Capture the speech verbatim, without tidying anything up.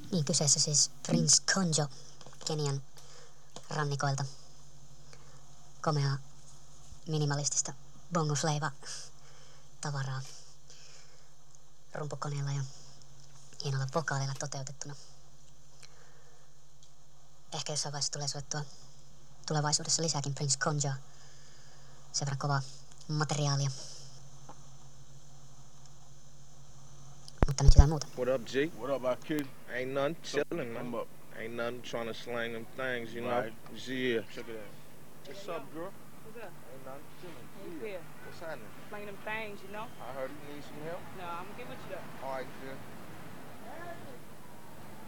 Niin, kyseessä siis Prince Konjo Kenian rannikoilta. Komeaa minimalistista bongo flava tavaraa rumpukoneella ja hienolla vokaalilla toteutettuna. Ehkä jossain vaiheessa tulee soittua tulevaisuudessa lisääkin Prince Konjoa. Sen verran kovaa materiaalia. Mutta nyt jotain muuta. What up, G? What up, I kid? Ain't none. Chillin', man. Up. Ain't none trying to slang them things, you right. know? Yeah. Check it out. What's up, girl? What's up? Ain't none. Chillin'. Hey, yeah. What's happening? Slanging them things, you know? I heard you need some help. No, I'm gonna get with you though. All right, good.